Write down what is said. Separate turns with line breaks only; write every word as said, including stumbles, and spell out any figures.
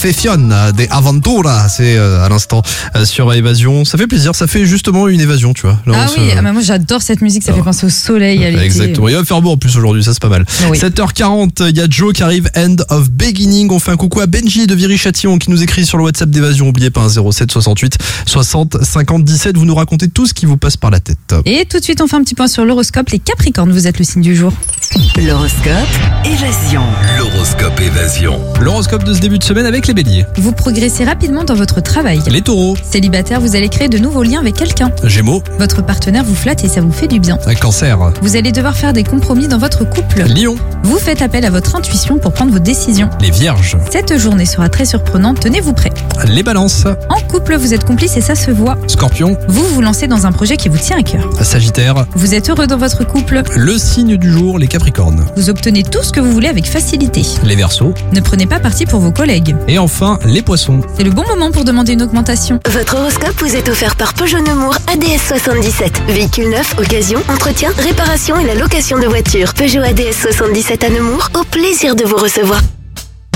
Confession des Aventura, c'est euh, à l'instant euh, sur Évasion. Ça fait plaisir, ça fait justement une évasion, tu vois. Là,
ah
se...
oui, ah bah moi j'adore cette musique, ça ah. fait penser au soleil, à l'été.
Exactement, il va faire beau en plus aujourd'hui, ça c'est pas mal. Oui. sept heures quarante, il y a Joe qui arrive, End of Beginning. On fait un coucou à Benji de Viry-Châtillon qui nous écrit sur le WhatsApp d'Évasion. N'oubliez pas un zéro sept soixante-huit soixante cinquante dix-sept. Vous nous racontez tout ce qui vous passe par la tête.
Et tout de suite, on fait un petit point sur l'horoscope. Les Capricornes, vous êtes le signe du jour.
L'horoscope Évasion.
L'horoscope Évasion.
L'horoscope de ce début de semaine avec les Béliers.
Vous progressez rapidement dans votre travail.
Les Taureaux.
Célibataire, vous allez créer de nouveaux liens avec quelqu'un.
Gémeaux.
Votre partenaire vous flatte et ça vous fait du bien.
Un Cancer.
Vous allez devoir faire des compromis dans votre couple.
Lion.
Vous faites appel à votre intuition pour prendre vos décisions.
Les Vierges.
Cette journée sera très surprenante, tenez-vous prêts.
Les Balances.
En couple, vous êtes complice et ça se voit.
Scorpion.
Vous vous lancez dans un projet qui vous tient à cœur.
Sagittaire.
Vous êtes heureux dans votre couple.
Le signe du jour, les Capricornes.
Vous obtenez tout ce que vous voulez avec facilité.
Les Verseaux.
Ne prenez pas parti pour vos collègues.
Et enfin, les Poissons.
C'est le bon moment pour demander une augmentation.
Votre horoscope vous est offert par Peugeot Nemours A D S soixante-dix-sept. Véhicule neuf, occasion, entretien, réparation et la location de voitures. Peugeot A D S soixante-dix-sept à Nemours, au plaisir de vous recevoir.